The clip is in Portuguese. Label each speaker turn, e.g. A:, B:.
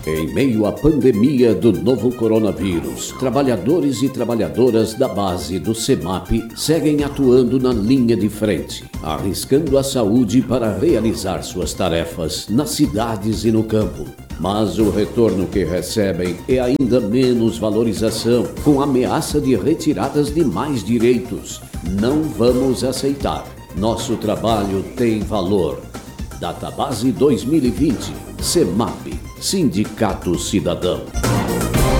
A: Em meio à pandemia do novo coronavírus, trabalhadores e trabalhadoras da base do CEMAP seguem atuando na linha de frente, arriscando a saúde para realizar suas tarefas nas cidades e no campo. Mas o retorno que recebem é ainda menos valorização, com ameaça de retiradas de mais direitos. Não vamos aceitar. Nosso trabalho tem valor. Database 2020, CEMAP, Sindicato Cidadão.